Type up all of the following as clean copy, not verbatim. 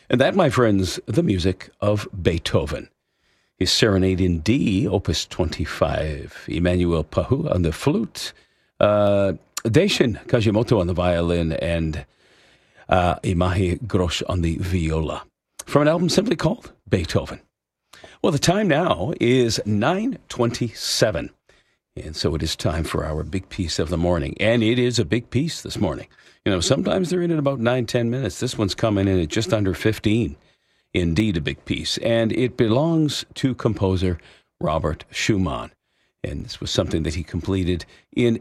And that, my friends, the music of Beethoven. His Serenade in D, Opus 25. Emmanuel Pahu on the flute. Daishin Kajimoto on the violin. And Imahi Grosh on the viola. From an album simply called Beethoven. Well, the time now is 9:27. And so it is time for our big piece of the morning. And it is a big piece this morning. You know, sometimes they're in at about 9-10 minutes. This one's coming in at just under 15. Indeed, a big piece. And it belongs to composer Robert Schumann. And this was something that he completed in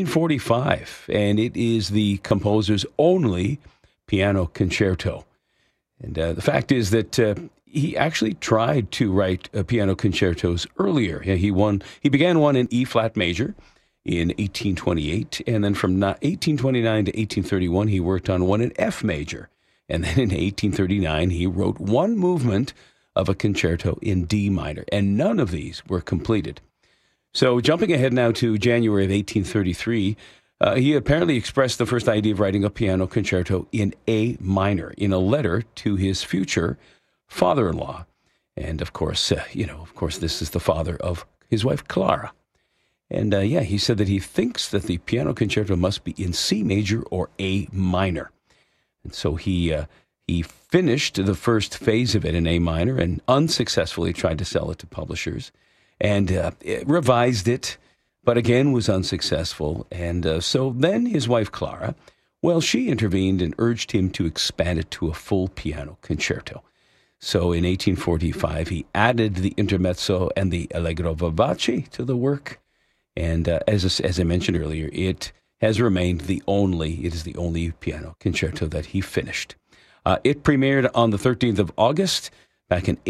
1845. And it is the composer's only piano concerto. And the fact is that he actually tried to write piano concertos earlier. He began one in E-flat major in 1828, and then from 1829 to 1831, he worked on one in F major. And then in 1839, he wrote one movement of a concerto in D minor, and none of these were completed. So jumping ahead now to January of 1833, he apparently expressed the first idea of writing a piano concerto in A minor in a letter to his future father-in-law. And of course, this is the father of his wife, Clara. And he said that he thinks that the piano concerto must be in C major or A minor. And so he finished the first phase of it in A minor and unsuccessfully tried to sell it to publishers and revised it, but again was unsuccessful. And so then his wife, Clara, she intervened and urged him to expand it to a full piano concerto. So in 1845, he added the intermezzo and the allegro vivace to the work. And as I mentioned earlier, it has remained the only piano concerto that he finished. It premiered on the 13th of August back in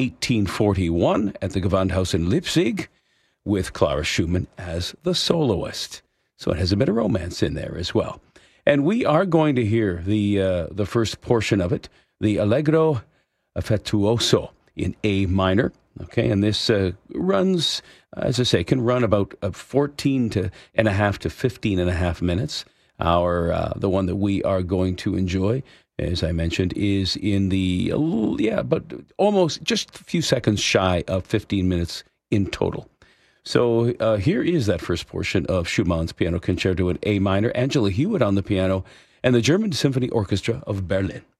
1841 at the Gewandhaus in Leipzig with Clara Schumann as the soloist. So it has a bit of romance in there as well. And we are going to hear the first portion of it, the allegro affettuoso in A minor. Okay, and this runs, as I say, can run about 14 and a half to 15 and a half minutes. The one that we are going to enjoy, as I mentioned, is in but almost just a few seconds shy of 15 minutes in total. So here is that first portion of Schumann's piano concerto in A minor. Angela Hewitt on the piano and the German Symphony Orchestra of Berlin.